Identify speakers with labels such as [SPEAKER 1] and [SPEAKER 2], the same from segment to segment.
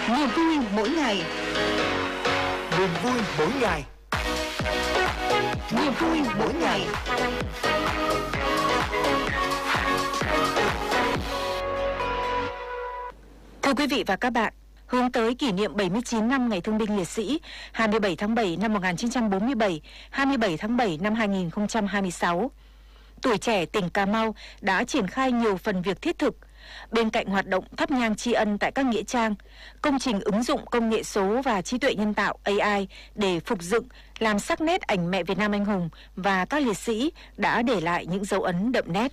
[SPEAKER 1] Niềm vui mỗi ngày.
[SPEAKER 2] Niềm vui mỗi ngày.
[SPEAKER 1] Niềm vui mỗi ngày. Thưa quý vị và các bạn, hướng tới kỷ niệm 79 năm Ngày Thương binh Liệt sĩ 27 tháng 7 năm 1947, 27 tháng 7 năm 2026, Tuổi Trẻ tỉnh Cà Mau đã triển khai nhiều phần việc thiết thực. Bên cạnh hoạt động thắp nhang tri ân tại các nghĩa trang, công trình ứng dụng công nghệ số và trí tuệ nhân tạo AI để phục dựng, làm sắc nét ảnh mẹ Việt Nam anh hùng và các liệt sĩ đã để lại những dấu ấn đậm nét.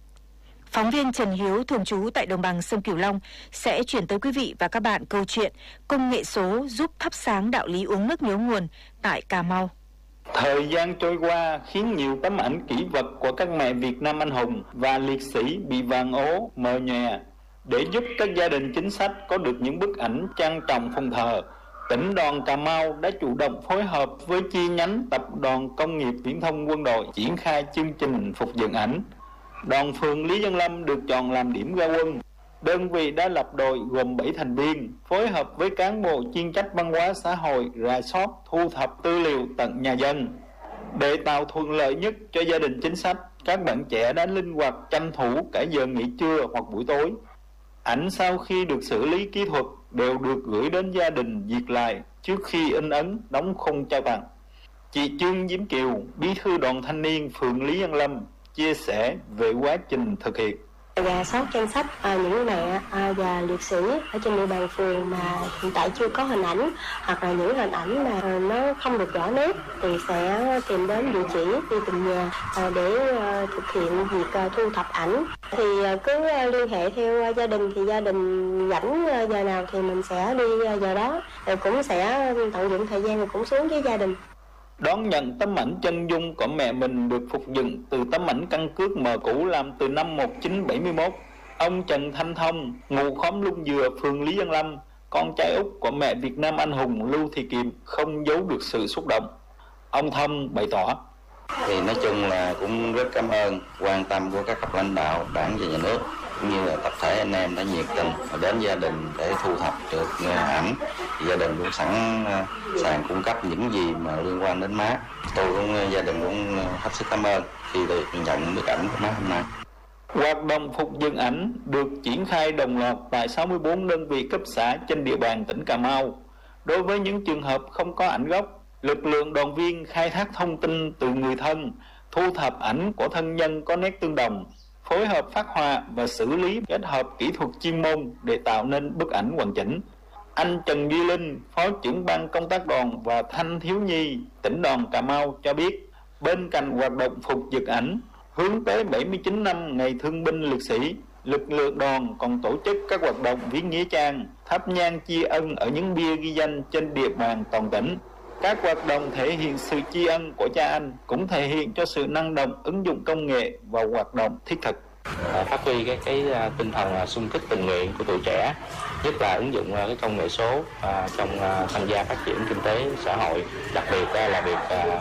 [SPEAKER 1] Phóng viên Trần Hiếu thường trú tại đồng bằng sông Cửu Long sẽ chuyển tới quý vị và các bạn câu chuyện công nghệ số giúp thắp sáng đạo lý uống nước nhớ nguồn tại Cà Mau.
[SPEAKER 3] Thời gian trôi qua khiến nhiều tấm ảnh kỷ vật của các mẹ Việt Nam anh hùng và liệt sĩ bị vàng ố, mờ nhòe. Để giúp các gia đình chính sách có được những bức ảnh trang trọng phụng thờ, tỉnh đoàn Cà Mau đã chủ động phối hợp với chi nhánh Tập đoàn Công nghiệp Viễn thông Quân đội triển khai chương trình phục dựng ảnh. Đoàn phường Lý Dân Lâm được chọn làm điểm ra quân. Đơn vị đã lập đội gồm 7 thành viên, phối hợp với cán bộ chuyên trách văn hóa xã hội rà soát, thu thập tư liệu tận nhà dân. Để tạo thuận lợi nhất cho gia đình chính sách, các bạn trẻ đã linh hoạt tranh thủ cả giờ nghỉ trưa hoặc buổi tối. Ảnh sau khi được xử lý kỹ thuật đều được gửi đến gia đình duyệt lại trước khi in ấn đóng khung trao tặng. Chị Trương Diễm Kiều, bí thư đoàn thanh niên phường Lý Dân Lâm, chia sẻ về quá trình thực hiện.
[SPEAKER 4] Rà soát danh sách những mẹ và liệt sĩ ở trên địa bàn phường mà hiện tại chưa có hình ảnh, hoặc là những hình ảnh mà nó không được rõ nét thì sẽ tìm đến địa chỉ đi từng nhà để thực hiện việc thu thập ảnh. Thì cứ liên hệ theo gia đình, thì gia đình rảnh giờ nào thì mình sẽ đi giờ đó, rồi cũng sẽ tận dụng thời gian rồi cũng xuống với gia đình.
[SPEAKER 3] Đón nhận tấm ảnh chân dung của mẹ mình được phục dựng từ tấm ảnh căn cước mờ cũ làm từ năm 1971. Ông Trần Thanh Thông, ngụ khóm Lung Dừa, phường Lý Dân Lâm, con trai út của mẹ Việt Nam anh hùng Lưu Thị Kiệm, không giấu được sự xúc động. Ông Thông bày tỏ:
[SPEAKER 5] Thì nói chung là cũng rất cảm ơn quan tâm của các cấp lãnh đạo, đảng và nhà nước, cũng như là tập thể anh em đã nhiệt tình đến gia đình để thu thập được ảnh. Thì gia đình cũng sẵn sàng cung cấp những gì mà liên quan đến má. Tôi cũng gia đình cũng hết sức cảm ơn khi được nhận bức ảnh của má hôm nay.
[SPEAKER 3] Hoạt động phục dựng ảnh được triển khai đồng loạt tại 64 đơn vị cấp xã trên địa bàn tỉnh Cà Mau. Đối với những trường hợp không có ảnh gốc, lực lượng đoàn viên khai thác thông tin từ người thân, thu thập ảnh của thân nhân có nét tương đồng, phối hợp phát họa và xử lý kết hợp kỹ thuật chuyên môn để tạo nên bức ảnh hoàn chỉnh. Anh Trần Duy Linh, Phó trưởng ban công tác đoàn và thanh thiếu nhi tỉnh đoàn Cà Mau cho biết, bên cạnh hoạt động phục dựng ảnh, hướng tới 79 năm Ngày Thương binh Liệt sĩ, lực lượng đoàn còn tổ chức các hoạt động viếng nghĩa trang, thắp nhang tri ân ở những bia ghi danh trên địa bàn toàn tỉnh. Các hoạt động thể hiện sự tri ân của cha anh cũng thể hiện cho sự năng động ứng dụng công nghệ vào hoạt động thiết thực.
[SPEAKER 6] Phát huy cái tinh thần xung kích tình nguyện của tuổi trẻ, nhất là ứng dụng cái công nghệ số trong tham gia phát triển kinh tế xã hội, đặc biệt là việc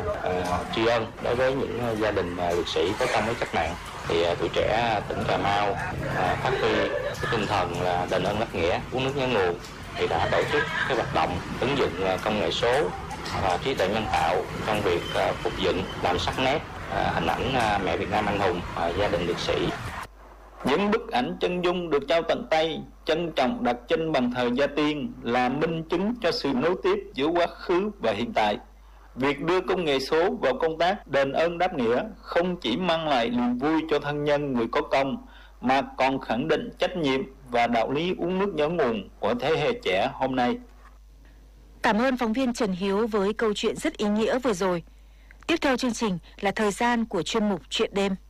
[SPEAKER 6] tri ân đối với những gia đình liệt sĩ có công với cách mạng. Thì tuổi trẻ tỉnh Cà Mau phát huy cái tinh thần là đền ơn đáp nghĩa, uống nước nhớ nguồn, thì đã tổ chức cái hoạt động ứng dụng công nghệ số và trí tuệ nhân tạo trong việc phục dựng, làm sắc nét hình ảnh mẹ Việt Nam anh hùng, gia đình liệt sĩ.
[SPEAKER 3] Những bức ảnh chân dung được trao tận tay, trân trọng đặt trên bàn thờ gia tiên là minh chứng cho sự nối tiếp giữa quá khứ và hiện tại. Việc đưa công nghệ số vào công tác đền ơn đáp nghĩa không chỉ mang lại niềm vui cho thân nhân người có công, mà còn khẳng định trách nhiệm và đạo lý uống nước nhớ nguồn của thế hệ trẻ hôm nay.
[SPEAKER 1] Cảm ơn phóng viên Trần Hiếu với câu chuyện rất ý nghĩa vừa rồi. Tiếp theo chương trình là thời gian của chuyên mục Chuyện đêm.